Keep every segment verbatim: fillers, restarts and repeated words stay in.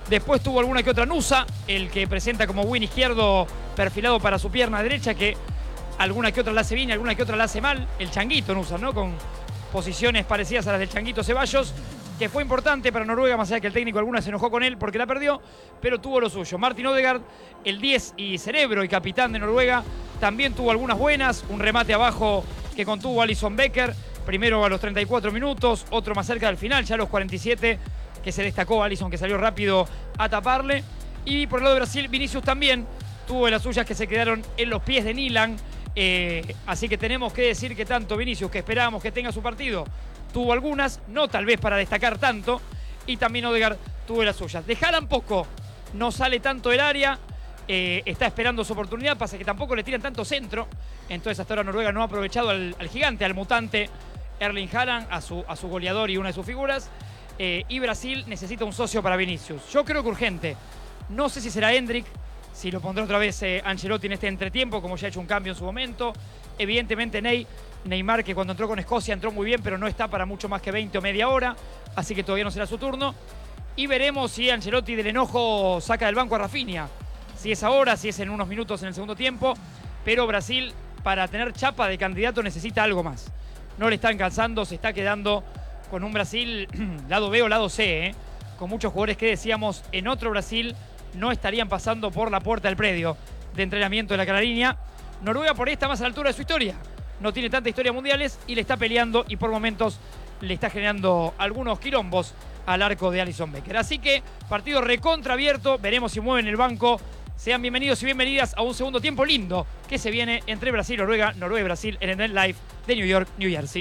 Después tuvo alguna que otra Nusa, el que presenta como win izquierdo perfilado para su pierna derecha, que alguna que otra la hace bien y alguna que otra la hace mal. El Changuito Nusa, ¿no? Con posiciones parecidas a las del Changuito Ceballos, que fue importante para Noruega, más allá que el técnico alguna se enojó con él porque la perdió, pero tuvo lo suyo. Martin Odegaard, el diez y cerebro y capitán de Noruega, también tuvo algunas buenas. Un remate abajo que contuvo Alisson Becker, primero a los treinta y cuatro minutos, otro más cerca del final, ya a los cuarenta y siete, que se destacó Alisson, que salió rápido a taparle. Y por el lado de Brasil, Vinicius también tuvo las suyas que se quedaron en los pies de Nilan. Eh, así que tenemos que decir que tanto Vinicius, que esperábamos que tenga su partido, tuvo algunas, no tal vez para destacar tanto, y también Odegaard tuvo las suyas. De Haaland poco, no sale tanto del área, eh, está esperando su oportunidad, pasa que tampoco le tiran tanto centro, entonces hasta ahora Noruega no ha aprovechado al, al gigante, al mutante Erling Haaland, a su, a su goleador y una de sus figuras. Eh, y Brasil necesita un socio para Vinicius. Yo creo que urgente. No sé si será Endrick, si lo pondrá otra vez eh, Ancelotti en este entretiempo, como ya ha hecho un cambio en su momento. Evidentemente Ney, Neymar, que cuando entró con Escocia entró muy bien, pero no está para mucho más que veinte o media hora, así que todavía no será su turno. Y veremos si Ancelotti del enojo saca del banco a Rafinha. Si es ahora, si es en unos minutos en el segundo tiempo. Pero Brasil, para tener chapa de candidato, necesita algo más. No le están cansando, se está quedando con un Brasil lado B o lado C, ¿eh? Con muchos jugadores que decíamos en otro Brasil no estarían pasando por la puerta del predio de entrenamiento de la Canariña. Noruega por ahí está más a la altura de su historia. No tiene tanta historia mundiales y le está peleando y por momentos le está generando algunos quilombos al arco de Alisson Becker. Así que partido recontra abierto, veremos si mueven el banco. Sean bienvenidos y bienvenidas a un segundo tiempo lindo que se viene entre Brasil y Noruega, Noruega y Brasil en el Net Live de New York, New Jersey.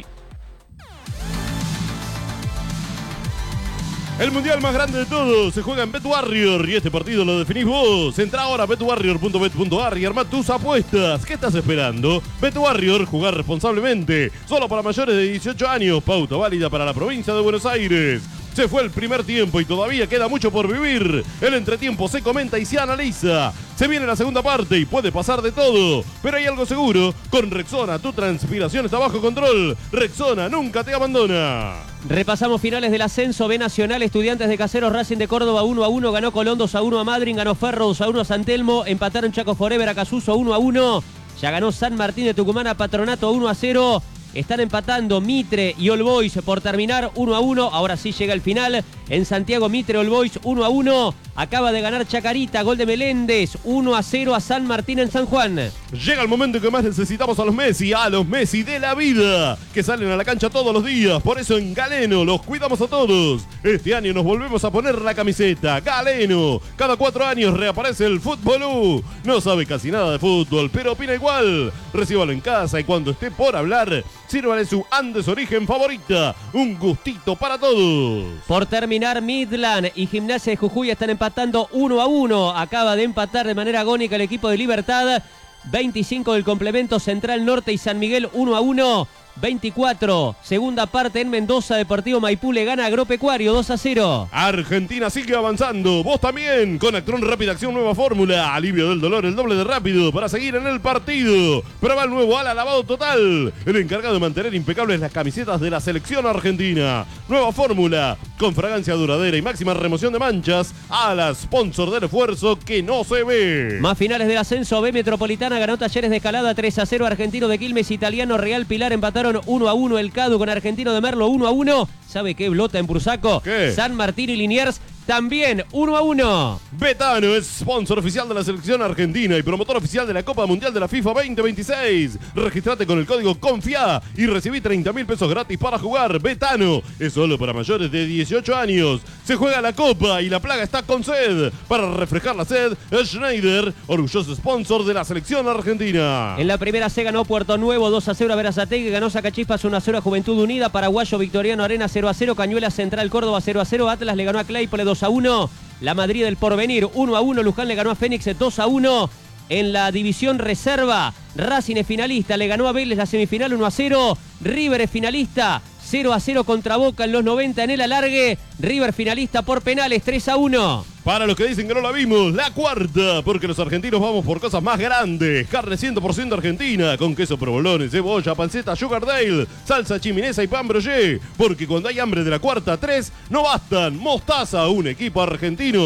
El mundial más grande de todos se juega en BetWarrior y este partido lo definís vos. Entra ahora a bet warrior punto bet punto a r y arma tus apuestas. ¿Qué estás esperando? BetWarrior, jugar responsablemente. Solo para mayores de dieciocho años. Pauta válida para la provincia de Buenos Aires. Se fue el primer tiempo y todavía queda mucho por vivir. El entretiempo se comenta y se analiza. Se viene la segunda parte y puede pasar de todo. Pero hay algo seguro. Con Rexona tu transpiración está bajo control. Rexona nunca te abandona. Repasamos finales del ascenso. B Nacional, Estudiantes de Caseros, Racing de Córdoba uno a uno. Ganó Colón dos a uno a Madryn. Ganó Ferro dos a uno a San Telmo. Empataron Chaco Forever a Casuso uno a uno. Ya ganó San Martín de Tucumán a Patronato uno a cero. Están empatando Mitre y All Boys por terminar uno a uno. Ahora sí llega el final. En Santiago, Mitre, All Boys uno a uno. Acaba de ganar Chacarita, gol de Meléndez, uno a cero a San Martín en San Juan. Llega el momento en que más necesitamos a los Messi, a los Messi de la vida, que salen a la cancha todos los días. Por eso en Galeno los cuidamos a todos. Este año nos volvemos a poner la camiseta. Galeno, cada cuatro años reaparece el Fútbol. No sabe casi nada de fútbol, pero opina igual. Recíbalo en casa y cuando esté por hablar, sírvale su Andes Origen favorita. Un gustito para todos. Por terminar, Midland y Gimnasia de Jujuy están empatando uno a uno. Acaba de empatar de manera agónica el equipo de Libertad. veinticinco del complemento, Central Norte y San Miguel uno a uno. veinticuatro, segunda parte en Mendoza, Deportivo Maipú le gana Agropecuario dos a cero. Argentina sigue avanzando, vos también, con Actron Rápida Acción Nueva Fórmula, alivio del dolor, el doble de rápido para seguir en el partido. Prueba el nuevo ala lavado total, el encargado de mantener impecables las camisetas de la selección argentina. Nueva fórmula, con fragancia duradera y máxima remoción de manchas, ala, sponsor del esfuerzo que no se ve. Más finales del ascenso, B Metropolitana ganó Talleres de Escalada tres a cero, Argentino de Quilmes, Italiano Real Pilar empataron uno a uno, el Cadu con Argentino de Merlo uno a uno. ¿Sabe qué blota en Bursaco? ¿Qué? San Martín y Liniers también uno a uno. Betano es sponsor oficial de la selección argentina y promotor oficial de la Copa Mundial de la FIFA veinte veintiséis. Registrate con el código CONFIA y recibí treinta mil pesos gratis para jugar. Betano es solo para mayores de dieciocho años. Se juega la Copa y la plaga está con sed. Para refrescar la sed, Schneider, orgulloso sponsor de la selección argentina. En la primera se ganó Puerto Nuevo dos a cero a Berazategui, ganó Sacachispas uno a cero a Juventud Unida, Paraguayo Victoriano Arena cero a cero, Cañuelas Central Córdoba cero a cero, Atlas le ganó a Claypole dos a uno, La Madrid del Porvenir uno a uno, Luján le ganó a Fénix dos a uno. En la división reserva, Racing es finalista, le ganó a Vélez la semifinal uno a cero, River es finalista cero a cero contra Boca en los noventa en el alargue, River finalista por penales tres a uno. Para los que dicen que no la vimos, la cuarta, porque los argentinos vamos por cosas más grandes. Carne cien por ciento argentina, con queso provolone, cebolla, panceta, Sugardale, salsa chiminesa y pan brioché. Porque cuando hay hambre de la cuarta, tres no bastan. Mostaza, un equipo argentino.